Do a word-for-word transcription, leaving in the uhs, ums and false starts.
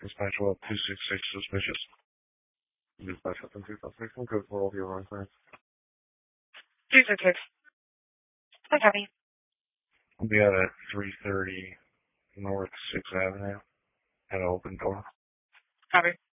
Dispatch well two six six suspicious. Dispatch up in two thousand six and code for all of your wrong signs. two six six. Hi, Tommy. I'll be out at three thirty North sixth Avenue at an open door. Copy.